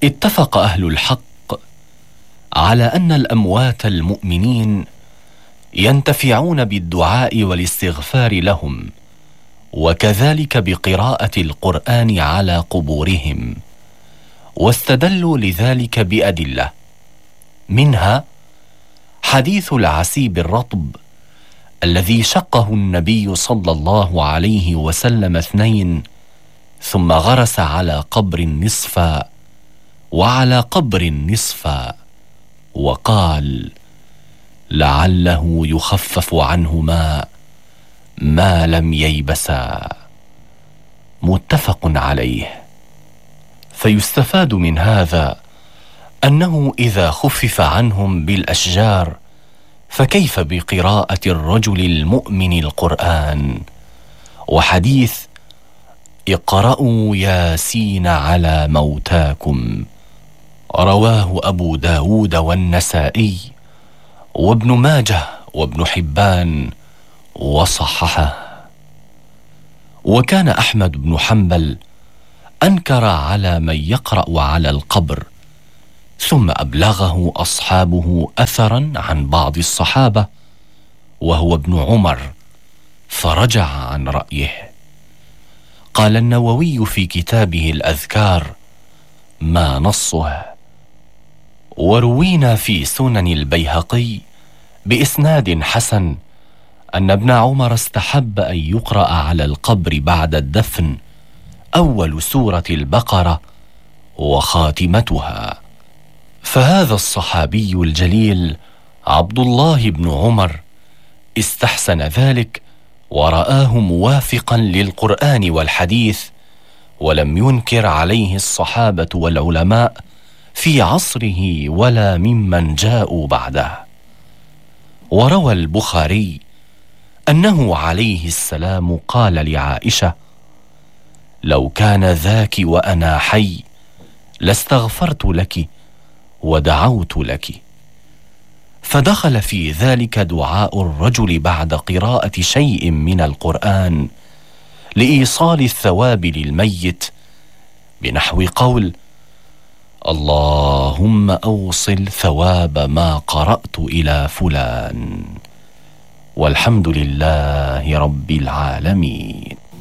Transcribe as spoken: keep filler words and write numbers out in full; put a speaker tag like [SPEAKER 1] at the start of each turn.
[SPEAKER 1] اتفق أهل الحق على أن الأموات المؤمنين ينتفعون بالدعاء والاستغفار لهم، وكذلك بقراءة القرآن على قبورهم، واستدلوا لذلك بأدلة، منها حديث العسيب الرطب الذي شقه النبي صلى الله عليه وسلم اثنين ثم غرس على قبر نصفا وعلى قبر نصفا، وقال: لعله يخفف عنهما ما لم ييبسا. متفق عليه. فيستفاد من هذا أنه إذا خفف عنهم بالأشجار فكيف بقراءة الرجل المؤمن القرآن؟ وحديث اقرأوا ياسين على موتاكم رواه أبو داود والنسائي وابن ماجه وابن حبان وصححه. وكان أحمد بن حنبل أنكر على من يقرأ على القبر، ثم أبلغه أصحابه أثرا عن بعض الصحابة وهو ابن عمر فرجع عن رأيه. قال النووي في كتابه الأذكار: ما نصه. وروينا في سنن البيهقي بإسناد حسن أن ابن عمر استحب أن يقرأ على القبر بعد الدفن أول سورة البقرة وخاتمتها. فهذا الصحابي الجليل عبد الله بن عمر استحسن ذلك ورآه موافقا للقرآن والحديث، ولم ينكر عليه الصحابة والعلماء في عصره ولا ممن جاءوا بعده. وروى البخاري أنه عليه السلام قال لعائشة: لو كان ذاك وأنا حي لاستغفرت لك ودعوت لك. فدخل في ذلك دعاء الرجل بعد قراءة شيء من القرآن لإيصال الثواب للميت، بنحو قول: اللهم أوصل ثواب ما قرأت إلى فلان. والحمد لله رب العالمين.